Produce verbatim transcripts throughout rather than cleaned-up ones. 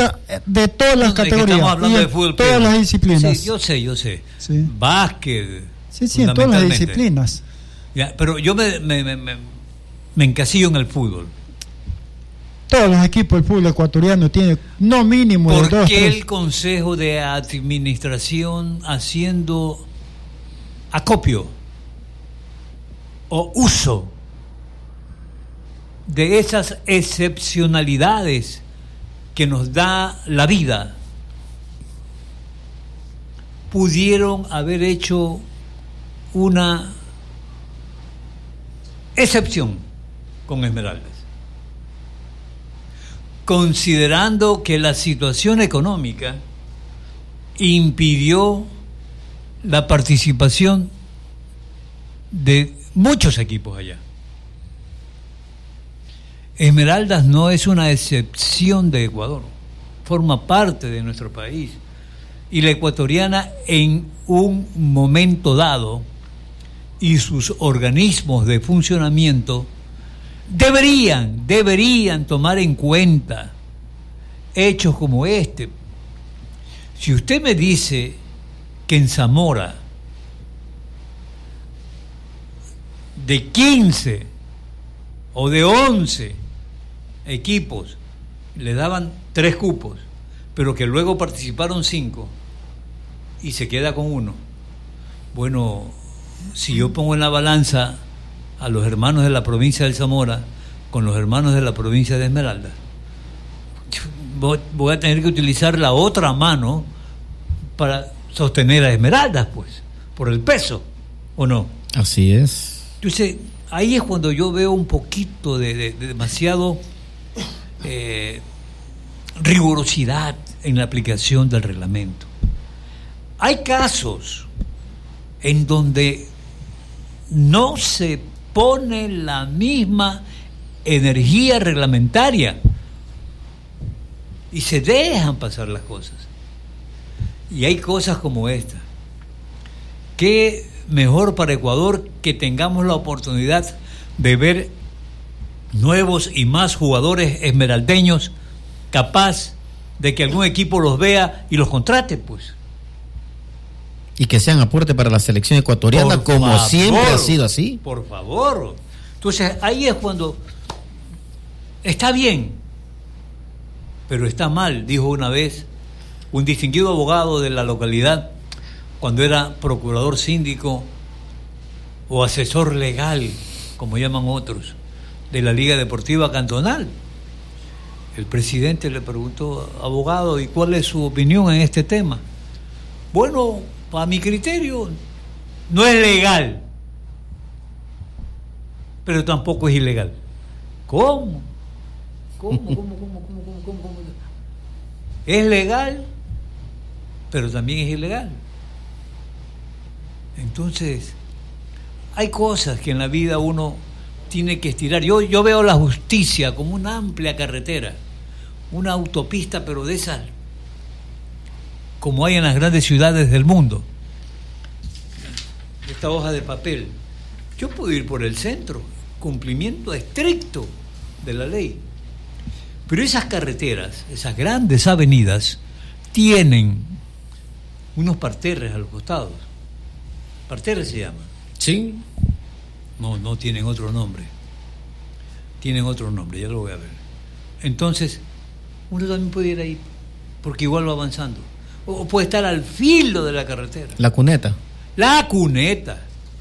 deportistas de todas las no, categorías. Estamos hablando de fútbol, todas pero, las disciplinas. Sí, yo sé, yo sé. Sí. Básquet. Sí, sí, en todas las disciplinas. Ya, pero yo me, me, me, me, me encasillo en el fútbol. Todos los equipos del fútbol ecuatoriano tienen no mínimo de dos. ¿Por qué tres? el Consejo de Administración haciendo acopio o uso de esas excepcionalidades que nos da la vida, pudieron haber hecho una excepción con Esmeraldas, considerando que la situación económica impidió la participación de muchos equipos allá? Esmeraldas no es una excepción de Ecuador, forma parte de nuestro país, y la ecuatoriana en un momento dado y sus organismos de funcionamiento deberían, deberían tomar en cuenta hechos como este. Si usted me dice que en Zamora de quince o de once equipos le daban tres cupos, pero que luego participaron cinco y se queda con uno, bueno, si yo pongo en la balanza a los hermanos de la provincia del Zamora con los hermanos de la provincia de Esmeralda, voy a tener que utilizar la otra mano para sostener a Esmeraldas, pues, por el peso, ¿o no? Así es. Entonces, ahí es cuando yo veo un poquito de, de, de demasiado eh, rigurosidad en la aplicación del reglamento. Hay casos en donde no se pone la misma energía reglamentaria y se dejan pasar las cosas. Y hay cosas como esta. Qué mejor para Ecuador que tengamos la oportunidad de ver nuevos y más jugadores esmeraldeños, capaz de que algún equipo los vea y los contrate, pues. Y que sean aporte para la selección ecuatoriana, por como favor, siempre ha sido así. Por favor. Entonces ahí es cuando está bien, pero está mal, dijo una vez un distinguido abogado de la localidad cuando era procurador síndico o asesor legal, como llaman otros, de la Liga Deportiva Cantonal. El presidente le preguntó: abogado, ¿y cuál es su opinión en este tema? Bueno, a mi criterio no es legal, pero tampoco es ilegal. ¿Cómo? ¿Cómo? ¿Cómo? ¿Cómo? ¿Cómo? ¿Cómo? ¿Cómo? ¿Cómo? Es legal, pero también es ilegal. Entonces, hay cosas que en la vida uno tiene que estirar. Yo, yo veo la justicia como una amplia carretera, una autopista, pero de esas como hay en las grandes ciudades del mundo. Esta hoja de papel. Yo puedo ir por el centro, cumplimiento estricto de la ley. Pero esas carreteras, esas grandes avenidas, tienen unos parterres a los costados. Parterres se llaman. Sí. No, no tienen otro nombre. Tienen otro nombre, ya lo voy a ver. Entonces, uno también puede ir ahí, porque igual va avanzando. O puede estar al filo de la carretera. La cuneta. La cuneta.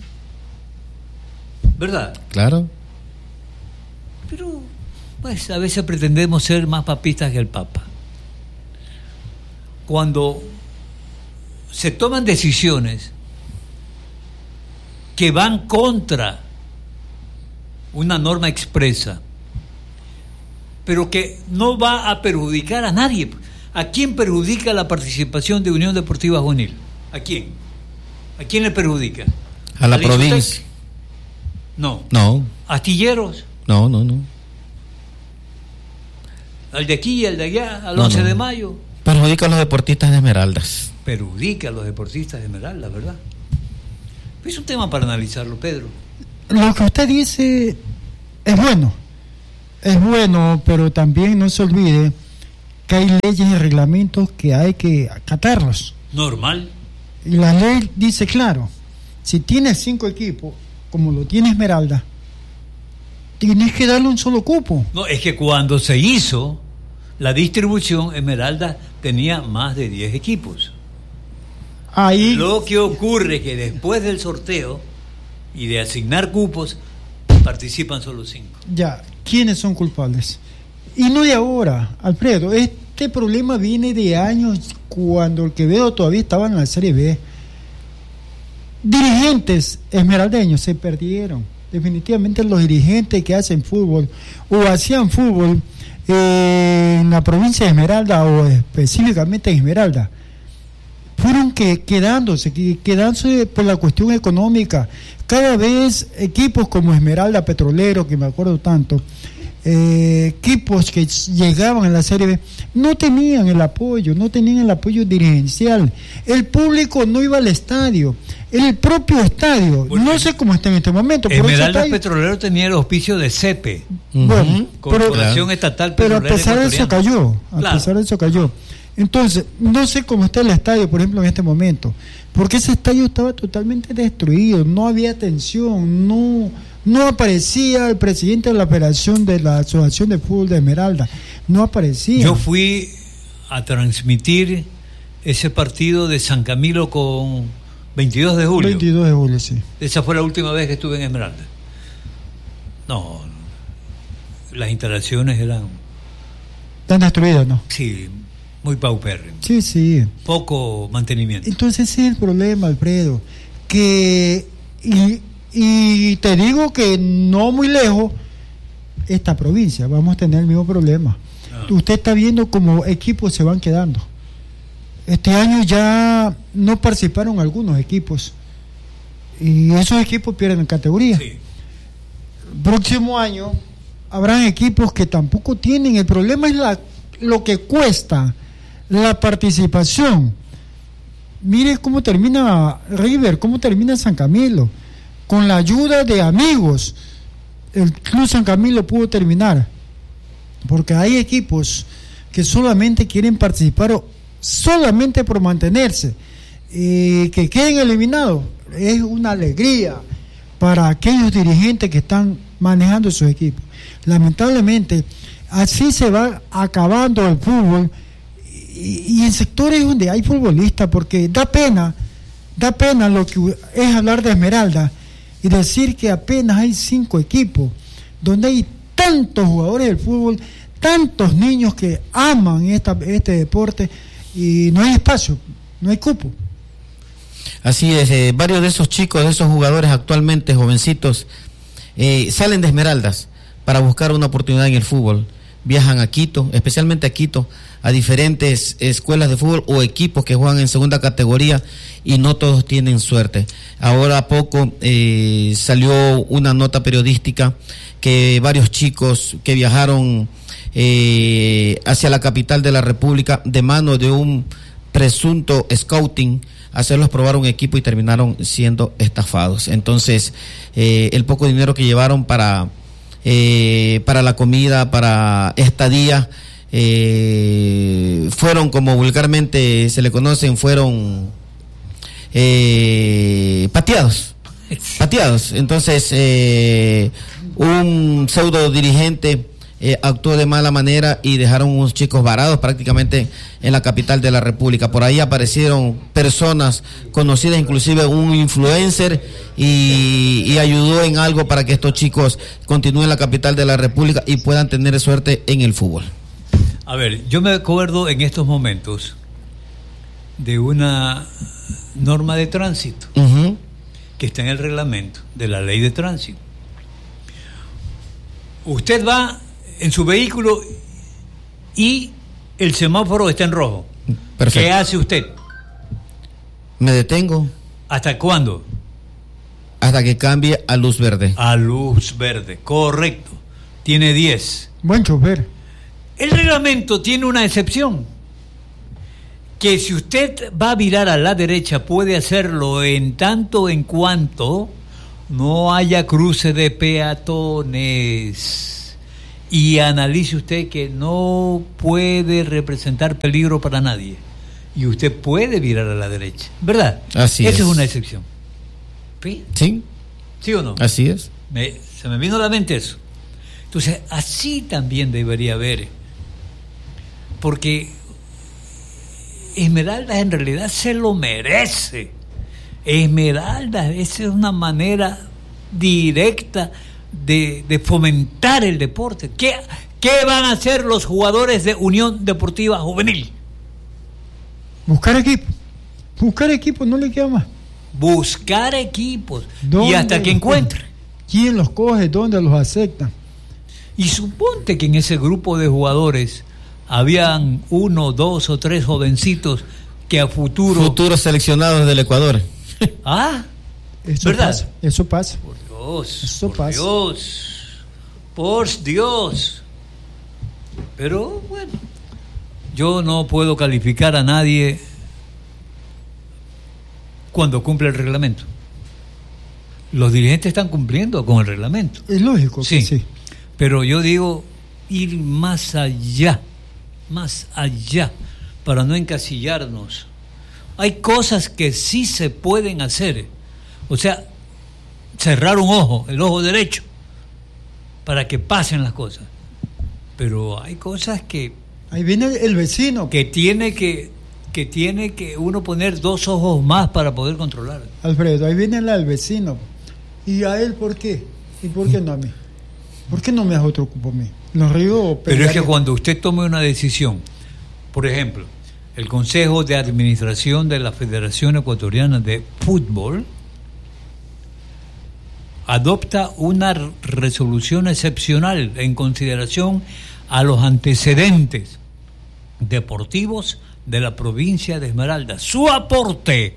¿Verdad? Claro. Pero, pues, a veces pretendemos ser más papistas que el Papa. Cuando se toman decisiones que van contra una norma expresa, pero que no va a perjudicar a nadie. ¿A quién perjudica la participación de Unión Deportiva Juvenil? ¿A quién? ¿A quién le perjudica? A la provincia. No. No. ¿Astilleros? No, no, no. ¿Al de aquí y al de allá? ¿Al no, once no. de mayo? Perjudica a los deportistas de Esmeraldas. Perjudica a los deportistas de Esmeraldas, ¿verdad? Es un tema para analizarlo, Pedro. Lo que usted dice es bueno. Es bueno, pero también no se olvide que hay leyes y reglamentos que hay que acatarlos. Normal. Y la ley dice claro, si tienes cinco equipos, como lo tiene Esmeralda, tienes que darle un solo cupo. No, es que cuando se hizo la distribución, Esmeralda tenía más de diez equipos. Ahí, Lo que ocurre es que después del sorteo y de asignar cupos, participan solo cinco. ya, ¿quiénes son culpables? Y no de ahora, Alfredo, este problema viene de años, cuando el Quevedo todavía estaba en la Serie B. Dirigentes esmeraldeños se perdieron. Definitivamente los dirigentes que hacen fútbol o hacían fútbol eh, en la provincia de Esmeralda o específicamente en Esmeralda, fueron que quedándose, que, quedándose por la cuestión económica. Cada vez equipos como Esmeralda Petrolero, que me acuerdo tanto, eh, equipos que llegaban a la Serie B, no tenían el apoyo, no tenían el apoyo dirigencial. El público no iba al estadio. El propio estadio, Porque no sé cómo está en este momento. Esmeralda Petrolero tenía el auspicio de C E P E, bueno, uh-huh. Corporación pero, Estatal Petrolera. Pero a pesar de eso Ecuatoriana. cayó, a Claro. pesar de eso cayó. Entonces, no sé cómo está el estadio, por ejemplo, en este momento, porque ese estadio estaba totalmente destruido, no había atención, no, no aparecía el presidente de la operación de la Asociación de Fútbol de Esmeralda, no aparecía. Yo fui a transmitir ese partido de San Camilo con veintidós de julio. veintidós de julio, sí. Esa fue la última vez que estuve en Esmeralda. No, las instalaciones eran... Están destruidas, ¿no? Sí, muy paupérrimas. Sí, sí. Poco mantenimiento. Entonces ese es el problema, Alfredo, que y, y te digo que no muy lejos esta provincia vamos a tener el mismo problema. Ah. Usted está viendo cómo equipos se van quedando. Este año ya no participaron algunos equipos y esos equipos pierden categoría. Sí. Próximo año habrán equipos que tampoco tienen. El problema es la, lo que cuesta la participación. Mire cómo termina River, cómo termina San Camilo, con la ayuda de amigos. El Club San Camilo pudo terminar, porque hay equipos que solamente quieren participar solamente por mantenerse, y que queden eliminados. Es una alegría para aquellos dirigentes que están manejando sus equipos. Lamentablemente así se va acabando el fútbol. Y, y en sectores donde hay futbolistas, porque da pena, da pena lo que es hablar de Esmeralda y decir que apenas hay cinco equipos, donde hay tantos jugadores del fútbol, tantos niños que aman esta, este deporte, y no hay espacio, no hay cupo. Así es, eh, varios de esos chicos, de esos jugadores actualmente jovencitos, eh, salen de Esmeraldas para buscar una oportunidad en el fútbol. Viajan a Quito, especialmente a Quito, a diferentes escuelas de fútbol o equipos que juegan en segunda categoría, y no todos tienen suerte. Ahora a poco eh, salió una nota periodística que varios chicos que viajaron eh, hacia la capital de la República de mano de un presunto scouting, hacerlos probar un equipo y terminaron siendo estafados. Entonces, eh, el poco dinero que llevaron para... Eh, para la comida, para estadía, eh, fueron, como vulgarmente se le conocen, fueron eh, pateados, pateados. Entonces, eh, un pseudo dirigente eh, actuó de mala manera y dejaron unos chicos varados prácticamente en la capital de la República. Por ahí aparecieron personas conocidas, inclusive un influencer, y, y ayudó en algo para que estos chicos continúen en la capital de la República y puedan tener suerte en el fútbol. A ver, yo me acuerdo en estos momentos de una norma de tránsito uh-huh. que está en el reglamento de la ley de tránsito. Usted va en su vehículo y el semáforo está en rojo. Perfecto. ¿Qué hace usted? Me detengo. ¿Hasta cuándo? Hasta que cambie a luz verde. A luz verde, correcto. Tiene diez. Buen chofer. El reglamento tiene una excepción, que si usted va a virar a la derecha puede hacerlo en tanto en cuanto no haya cruce de peatones. y analice usted que no puede representar peligro para nadie. Y usted puede virar a la derecha, ¿verdad? Así Esa es. es una excepción. ¿Sí? Sí. ¿Sí o no? Así es. Me, se me vino a la mente eso. Entonces, así también debería haber. Porque Esmeraldas en realidad se lo merece. Esmeraldas, esa es una manera directa de, de fomentar el deporte. ¿Qué, ¿Qué van a hacer los jugadores de Unión Deportiva Juvenil? Buscar equipo. Buscar equipo, no le queda más. Buscar equipos. Y ¿Dónde hasta que los encuentre. coge? ¿Quién los coge? ¿Dónde los acepta? Y suponte que en ese grupo de jugadores habían uno, dos o tres jovencitos que a futuro... Futuros seleccionados del Ecuador. Ah, Eso ¿verdad? pasa. Eso pasa. Por Dios, Eso por pasa. Dios, por Dios. Pero bueno, yo no puedo calificar a nadie cuando cumple el reglamento. Los dirigentes están cumpliendo con el reglamento. Es lógico que Sí. sí. Pero yo digo ir más allá, más allá, para no encasillarnos. Hay cosas que sí se pueden hacer. O sea, cerrar un ojo, el ojo derecho, para que pasen las cosas. Pero hay cosas que, Ahí viene el, el vecino. que tiene que, que tiene que uno poner dos ojos más para poder controlar. Alfredo, ahí viene el vecino. ¿Y a él por qué? ¿Y por qué no a mí? ¿Por qué no me das otro cupo a mí? Los ríos. Pero es que cuando usted tome una decisión, por ejemplo, el Consejo de Administración de la Federación Ecuatoriana de Fútbol adopta una resolución excepcional en consideración a los antecedentes deportivos de la provincia de Esmeraldas. Su aporte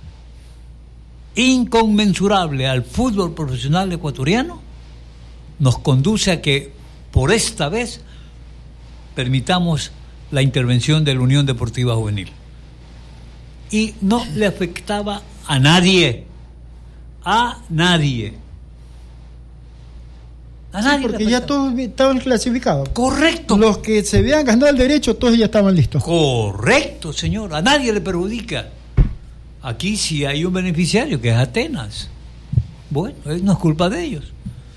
inconmensurable al fútbol profesional ecuatoriano nos conduce a que por esta vez permitamos la intervención de la Unión Deportiva Juvenil. Y no le afectaba a nadie, a nadie. A Sí, nadie porque le ya afectaba. todos estaban clasificados. Correcto. Los que se habían ganado el derecho, todos ya estaban listos. Correcto, señor. A nadie le perjudica. Aquí sí hay un beneficiario, que es Atenas. Bueno, no es culpa de ellos.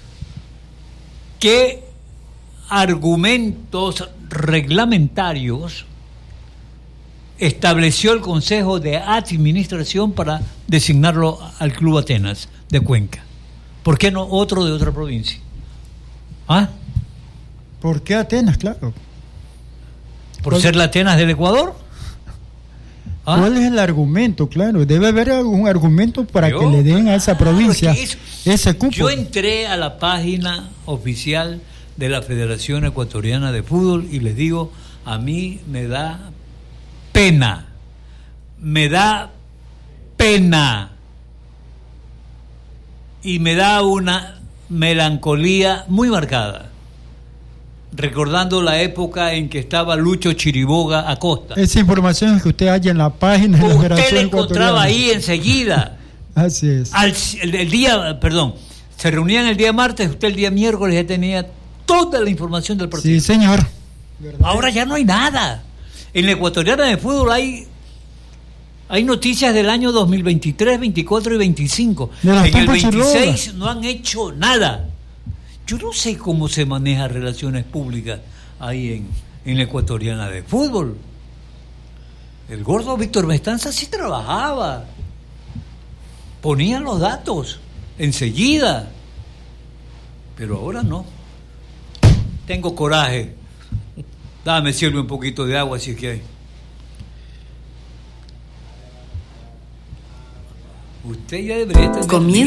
¿Qué argumentos reglamentarios estableció el Consejo de Administración para designarlo al Club Atenas de Cuenca? ¿Por qué no otro de otra provincia? ¿Ah? ¿Por qué Atenas? Claro. ¿Por ¿Cuál- ser la Atenas del Ecuador? ¿Ah? ¿Cuál es el argumento? Claro, debe haber algún argumento para Yo, que le den a esa claro, provincia es que eso- ese cupo. Yo entré a la página oficial de la Federación Ecuatoriana de Fútbol y les digo, a mí me da pena, me da pena y me da una melancolía muy marcada, recordando la época en que estaba Lucho Chiriboga Acosta. Esa información es que usted haya en la página de la Usted Federación la encontraba Ecuatoriana. ahí enseguida. Así es. Al, el, el día, perdón, se reunían el día martes, usted el día miércoles ya tenía toda la información del partido. Sí, señor. Ahora ya no hay nada. En la Ecuatoriana de Fútbol hay hay noticias del año dos mil veintitrés, veinticuatro y veinticinco. De las En el Pampas Chirrogas. veintiséis no han hecho nada. Yo no sé cómo se maneja relaciones públicas ahí en, en la Ecuatoriana de Fútbol. El gordo Víctor Mestanza sí trabajaba. Ponían los datos enseguida. Pero ahora no. Tengo coraje. Dame, sirve un poquito de agua si es que hay. Usted ya debería tener... Comienza